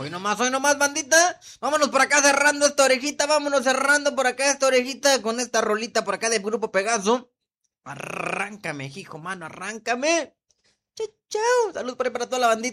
hoy nomás, bandita. Vámonos por acá cerrando esta orejita. Vámonos cerrando por acá esta orejita con esta rolita por acá del Grupo Pegaso. Arráncame, hijo, mano, arráncame. Chau, chau. Salud por ahí para toda la bandita.